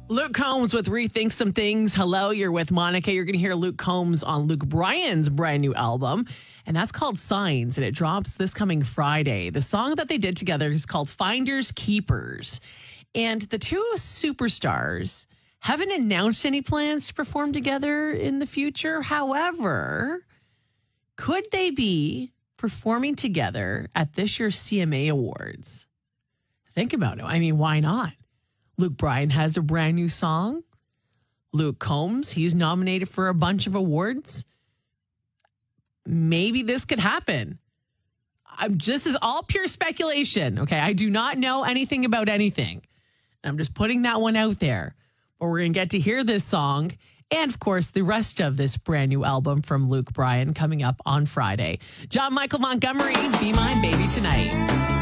Luke Combs with Rethink Some Things. Hello, you're with Monica. You're going to hear Luke Combs on Luke Bryan's brand new album, and that's called Signs, and it drops this coming Friday. The song that they did together is called Finders Keepers, and the two superstars haven't announced any plans to perform together in the future. However, could they be performing together at this year's CMA Awards? Think about it. I mean, why not? Luke Bryan has a brand new song. Luke Combs, he's nominated for a bunch of awards. Maybe this could happen. This is all pure speculation, okay? I do not know anything about anything. I'm just putting that one out there. But we're going to get to hear this song and, of course, the rest of this brand new album from Luke Bryan coming up on Friday. John Michael Montgomery, Be Mine Baby Tonight.